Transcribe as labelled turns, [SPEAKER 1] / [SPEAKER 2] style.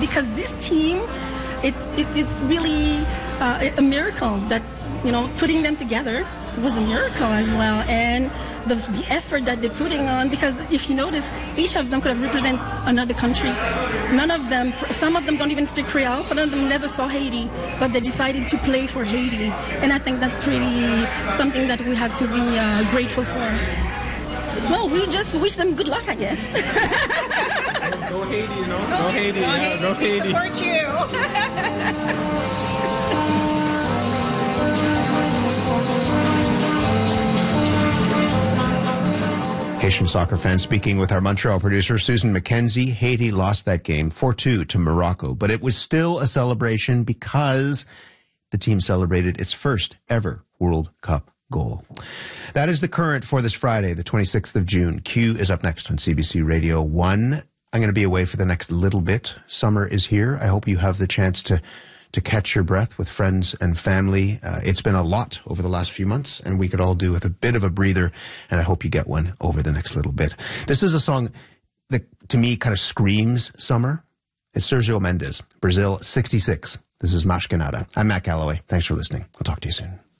[SPEAKER 1] because this team, it's really a miracle that, putting them together was a miracle as well. And the effort that they're putting on, because if you notice, each of them could have represented another country. Some of them don't even speak Creole, some of them never saw Haiti, but they decided to play for Haiti. And I think that's pretty something that we have to be grateful for. Well, we just wish them good luck, I guess.
[SPEAKER 2] Go Haiti, Go Haiti. Go Haiti.
[SPEAKER 3] We support you.
[SPEAKER 4] Haitian soccer fans speaking with our Montreal producer, Susan McKenzie. Haiti lost that game 4-2 to Morocco, but it was still a celebration because the team celebrated its first ever World Cup goal. That is the current for this Friday, the 26th of June. Q is up next on CBC Radio 1. I'm going to be away for the next little bit. Summer is here. I hope you have the chance to catch your breath with friends and family. It's been a lot over the last few months, and we could all do with a bit of a breather, and I hope you get one over the next little bit. This is a song that, to me, kind of screams summer. It's Sergio Mendes, Brazil 66. This is Mas Que Nada. I'm Matt Galloway. Thanks for listening. I'll talk to you soon.